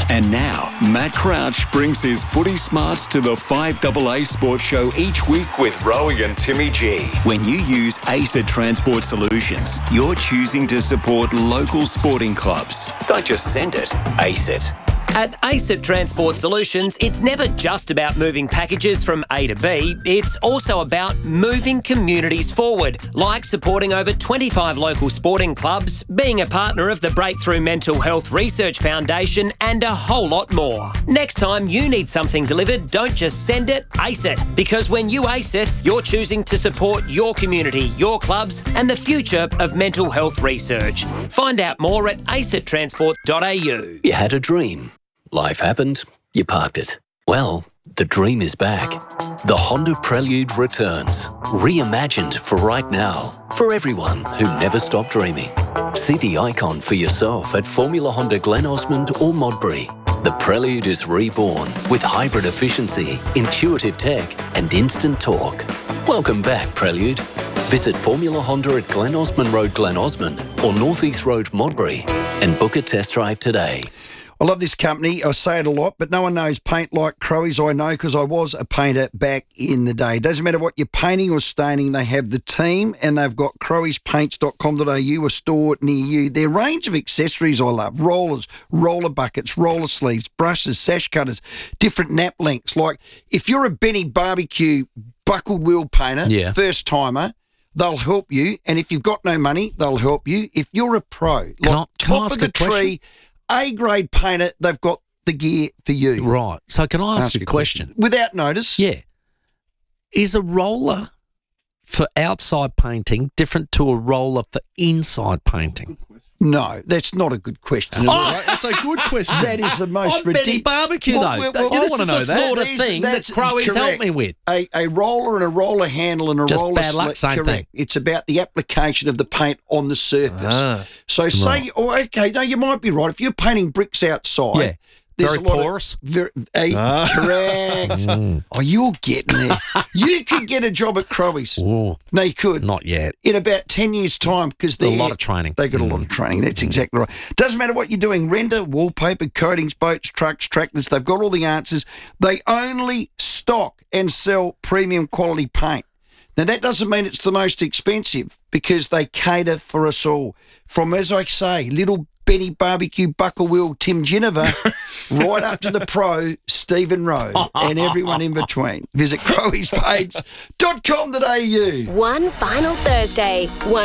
And now, Matt Crouch brings his footy smarts to the 5AA Sports Show each week with Rowie and Timmy G. When you use ACET Transport Solutions, you're choosing to support local sporting clubs. Don't just send it, ACET. At ACET Transport Solutions, it's never just about moving packages from A to B. It's also about moving communities forward, like supporting over 25 local sporting clubs, being a partner of the Breakthrough Mental Health Research Foundation, and a whole lot more. Next time you need something delivered, don't just send it, ACET. Because when you ACET, you're choosing to support your community, your clubs, and the future of mental health research. Find out more at acettransport.au. You had a dream. Life happened, you parked it. Well, the dream is back. The Honda Prelude returns, reimagined for right now, for everyone who never stopped dreaming. See the icon for yourself at Formula Honda Glen Osmond or Modbury. The Prelude is reborn with hybrid efficiency, intuitive tech and instant torque. Welcome back, Prelude. Visit Formula Honda at Glen Osmond Road, Glen Osmond or North East Road, Modbury and book a test drive today. I love this company. I say it a lot, but no one knows paint like Crowe's. I know because I was a painter back in the day. Doesn't matter what you're painting or staining, they have the team and they've got crowespaints.com.au, a store near you. Their range of accessories I love. Rollers, roller buckets, roller sleeves, brushes, sash cutters, different nap lengths. Like if you're a Benny Barbecue buckled wheel painter, first timer, they'll help you. And if you've got no money, they'll help you. If you're a pro, like top of the tree, A-grade painter, they've got the gear for you. Right. So can I ask a question? Without notice? Yeah. Is a roller for outside painting different to a roller for inside painting? No, that's not a good question. Oh, that's a good question. That is the most ridiculous. Benny Barbecue, though. I want to know that. Sort of thing that Crowe's helped me with. A roller and a roller handle and a just roller bad luck, same thing. It's about the application of the paint on the surface. So say, no, you might be right. If you're painting bricks outside, there's very porous. Correct. Oh, you're getting there. You could get a job at Crowe's. No, you could. Not yet. In about 10 years' time, because they're a lot of training. They got a lot of training. That's exactly right. Doesn't matter what you're doing. Render, wallpaper, coatings, boats, trucks, tractors. They've got all the answers. They only stock and sell premium quality paint. Now, that doesn't mean it's the most expensive because they cater for us all. From, as I say, little Benny Barbecue, Buckle Wheel, Tim Ginniver, right up to the pro, Stephen Rowe, and everyone in between. Visit crowespaints.com.au. One final Thursday,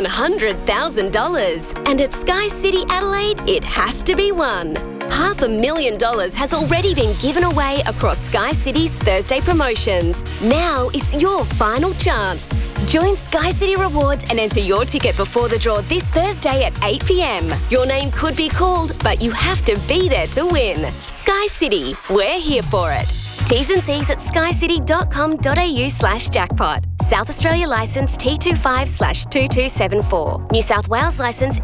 $100,000. And at Sky City Adelaide, it has to be won. $500,000 has already been given away across Sky City's Thursday promotions. Now it's your final chance. Join Sky City Rewards and enter your ticket before the draw this Thursday at 8 p.m. Your name could be called, but you have to be there to win. Sky City, we're here for it. T's and C's at skycity.com.au/jackpot. South Australia licence T25/2274. New South Wales licence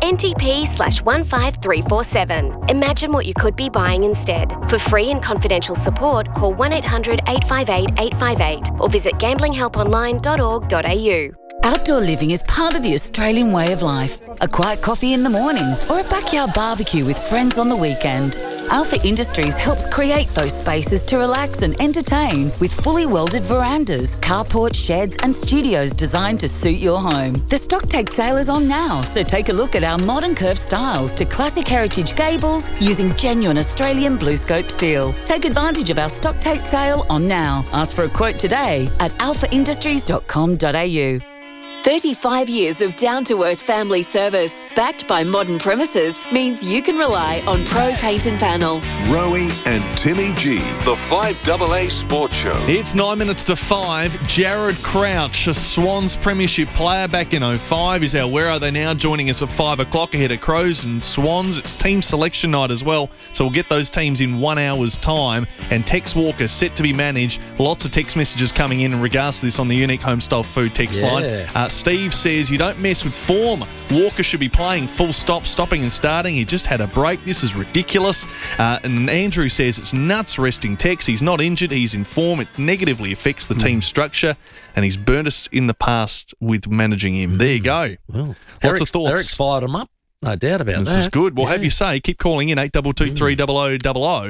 NTP/15347. Imagine what you could be buying instead. For free and confidential support, call 1-800-858-858 or visit gamblinghelponline.org.au. Outdoor living is part of the Australian way of life. A quiet coffee in the morning or a backyard barbecue with friends on the weekend. Alpha Industries helps create those spaces to relax and entertain with fully welded verandas, carports, sheds and studios designed to suit your home. The stock take sale is on now, so take a look at our modern curved styles to classic heritage gables using genuine Australian BlueScope steel. Take advantage of our stock take sale on now. Ask for a quote today at alphaindustries.com.au. 35 years of down-to-earth family service, backed by modern premises, means you can rely on Pro Paint and Panel. Rowie and Timmy G, the 5AA Sports Show. It's 9 minutes to 5. Jared Crouch, a Swans premiership player back in 05, is our Where Are They Now, joining us at 5 o'clock ahead of Crows and Swans. It's team selection night as well, so we'll get those teams in 1 hour's time. And Tex Walker set to be managed. Lots of text messages coming in regards to this on the Unique Homestyle Food text line. Steve says, you don't mess with form. Walker should be playing full stop, stopping and starting. He just had a break. This is ridiculous. And Andrew says, it's nuts resting Tex. He's not injured. He's in form. It negatively affects the team structure. And he's burnt us in the past with managing him. There you go. Well, lots of thoughts. Eric's fired him up. No doubt about that. This is good. Well, have you say. Keep calling in 8223 0000.